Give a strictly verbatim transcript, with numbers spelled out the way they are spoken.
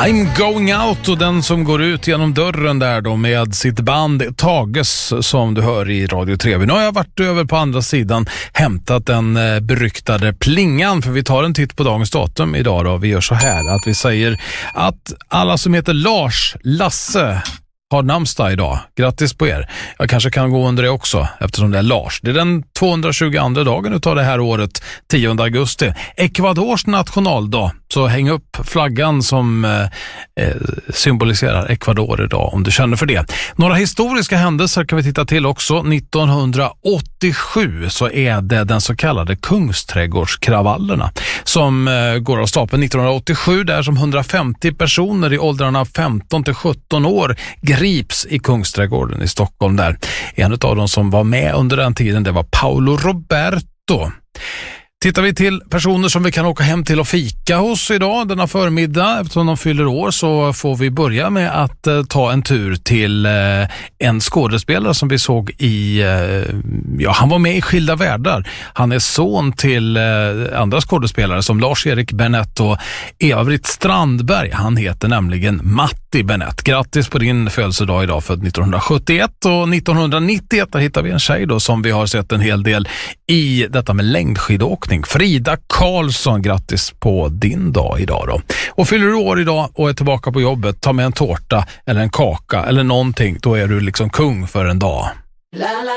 I'm going out, och den som går ut genom dörren där då med sitt band Tages, som du hör i Radio tre. Nu har jag varit över på andra sidan, hämtat den eh, beryktade plingan, för vi tar en titt på dagens datum idag då. Vi gör så här att vi säger att alla som heter Lars, Lasse har namnsdag idag. Grattis på er. Jag kanske kan gå under det också, eftersom det är Lars. Det är den tvåhundratjugoandra dagen utav det här året, tionde augusti. Ecuadors nationaldag. Så häng upp flaggan som eh, symboliserar Ecuador idag, om du känner för det. Några historiska händelser kan vi titta till också. nittonhundraåttiosju så är det den så kallade Kungsträdgårdskravallerna som eh, går av stapeln nittonhundraåttiosju, där som hundrafemtio personer i åldrarna femton till sjutton år grips i Kungsträdgården i Stockholm där. En av dem som var med under den tiden, det var Paolo Roberto. Tittar vi till personer som vi kan åka hem till och fika hos idag denna förmiddag, eftersom de fyller år, så får vi börja med att eh, ta en tur till eh, en skådespelare som vi såg i, eh, ja han var med i Skilda världar. Han är son till eh, andra skådespelare som Lars-Erik Bennett och Eva-Britt Strandberg. Han heter nämligen Matti Bennett. Grattis på din födelsedag idag, född nittonhundrasjuttioett, och nittonhundranittioett där hittar vi en tjej då som vi har sett en hel del i detta med längdskidåkning. Frida Karlsson, grattis på din dag idag då. Och fyller du år idag och är tillbaka på jobbet, ta med en tårta eller en kaka eller någonting, då är du liksom kung för en dag.